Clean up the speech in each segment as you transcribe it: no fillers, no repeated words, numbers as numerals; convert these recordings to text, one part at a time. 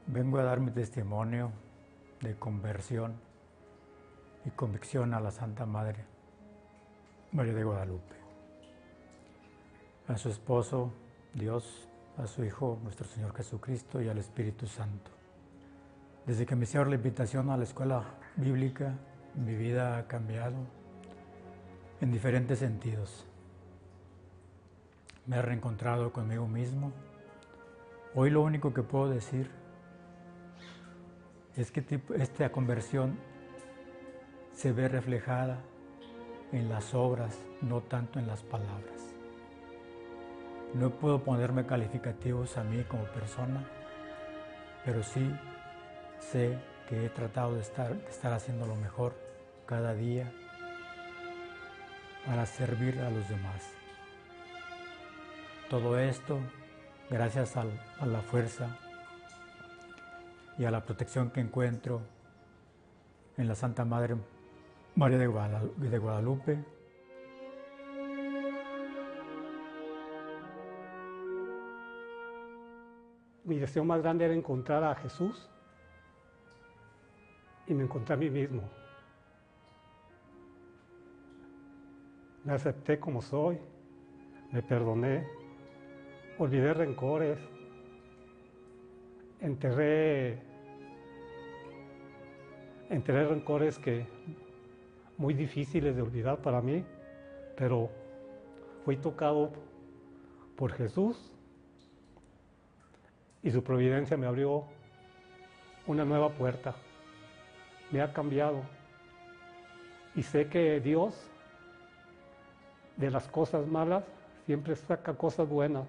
Vengo a dar mi testimonio de conversión y convicción a la Santa Madre María de Guadalupe, a su esposo, Dios, a su Hijo, nuestro Señor Jesucristo, y al Espíritu Santo. Desde que me hicieron la invitación a la escuela bíblica, mi vida ha cambiado en diferentes sentidos. Me he reencontrado conmigo mismo. Hoy lo único que puedo decir es que esta conversión se ve reflejada en las obras, no tanto en las palabras. No puedo ponerme calificativos a mí como persona, pero sí sé que he tratado de estar haciendo lo mejor cada día para servir a los demás. Todo esto gracias a la fuerza y a la protección que encuentro en la Santa Madre María de Guadalupe. Mi deseo más grande era encontrar a Jesús y me encontré a mí mismo. Me acepté como soy, me perdoné, olvidé rencores, enterré rencores que muy difíciles de olvidar para mí, pero fui tocado por Jesús y su providencia me abrió una nueva puerta, me ha cambiado y sé que Dios de las cosas malas siempre saca cosas buenas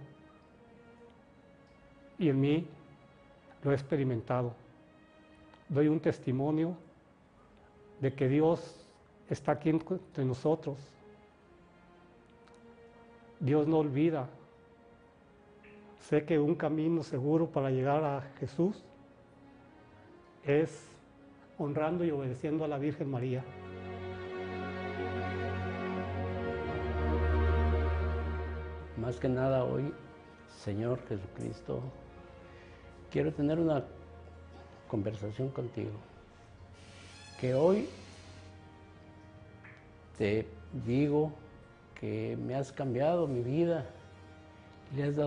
y en mí lo he experimentado. Doy un testimonio de que Dios está aquí entre nosotros. Dios no olvida. Sé que un camino seguro para llegar a Jesús es honrando y obedeciendo a la Virgen María. Más que nada hoy, Señor Jesucristo, quiero tener una conversación contigo. Que hoy te digo que me has cambiado mi vida, le has dado